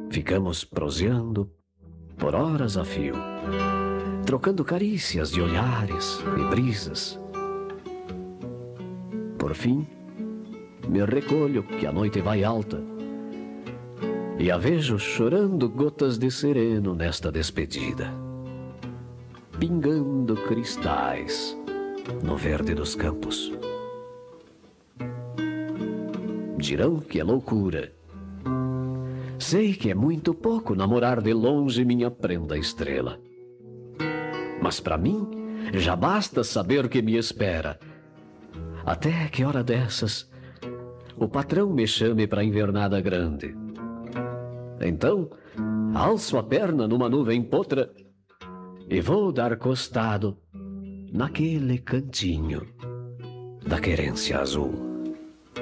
Ficamos proseando por horas a fio, trocando carícias de olhares e brisas. Por fim, me recolho que a noite vai alta e a vejo chorando gotas de sereno nesta despedida, pingando cristais no verde dos campos. Dirão que é loucura. Sei que é muito pouco namorar de longe minha prenda estrela. Mas para mim, já basta saber o que me espera. Até que hora dessas, o patrão me chame para a invernada grande. Então, alço a perna numa nuvem potra e vou dar costado naquele cantinho da querência azul.